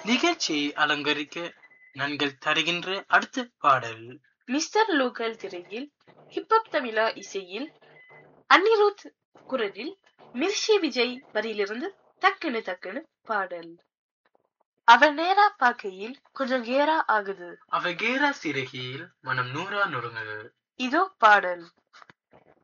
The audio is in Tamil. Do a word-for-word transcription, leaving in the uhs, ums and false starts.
நிகழ்ச்சியை அலங்கரிக்க நாங்கள் தருகின்ற அடுத்த பாடல் மிஸ்டர் லோக்கல் திரையில் ஹிப்ஹப் தமிழா இசையில் அனிருத் குரலில் மிர்ஷி விஜய் வரியிலிருந்து டக்குனு டக்குனு பாடல். அவ நேரா பார்க்கையில் கொஞ்சம் கேரா ஆகுது, அவ கேரா சிறகியில் மனம் நூறா நொறுங்குது. இதோ பாடல்.